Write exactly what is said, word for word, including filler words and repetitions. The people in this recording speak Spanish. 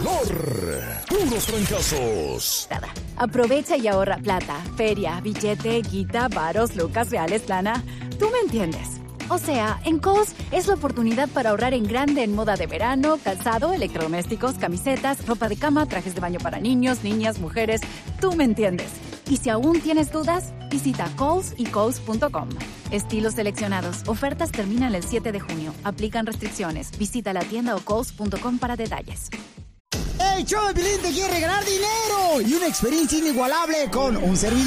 valor. Puros fracasos. Aprovecha y ahorra plata, feria, billete, guita, varos, lucas, reales, lana. Tú me entiendes. O sea, en Kohl's es la oportunidad para ahorrar en grande en moda de verano, calzado, electrodomésticos, camisetas, ropa de cama, trajes de baño para niños, niñas, mujeres. Tú me entiendes. Y si aún tienes dudas, visita Kohl's y Kohl's punto com. Estilos seleccionados. Ofertas terminan el siete de junio. Aplican restricciones. Visita la tienda o Kohl's punto com para detalles. ¡El show de Piolín te quiere regalar dinero! Y una experiencia inigualable con un servidor.